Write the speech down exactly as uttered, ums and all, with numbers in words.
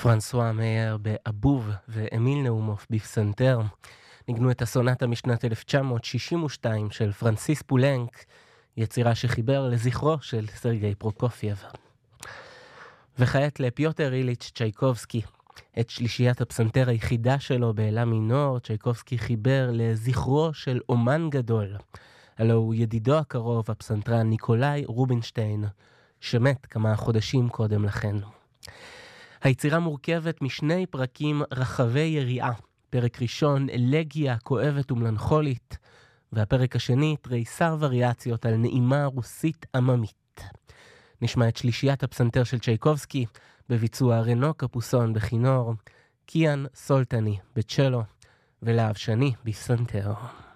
פרנסואה מאייר באבוב ואמיל נאומוף בפסנתר ניגנו את הסונטה משנת אלף תשע מאות שישים ושתיים של פרנסיס פולנק, יצירה שחיבר לזכרו של סרגי פרוקופייב. וכעת לפיוטר איליץ' צ'ייקובסקי, את שלישיית הפסנתר היחידה שלו באלה מינור, צ'ייקובסקי חיבר לזכרו של אומן גדול, הלא הוא ידידו הקרוב, הפסנתרן ניקולאי רובינשטיין, שמת כמה חודשים קודם לכן. היצירה מורכבת משני פרקים רחבי יריעה, פרק ראשון אלגיה כואבת ומלנכולית, והפרק השני תריסר וריאציות על נעימה רוסית עממית. נשמע את שלישיית הפסנתר של צ'ייקובסקי בביצוע רנו קפוסון בכינור, קיאן סולטני בצ'לו ולהב שני בפסנתר.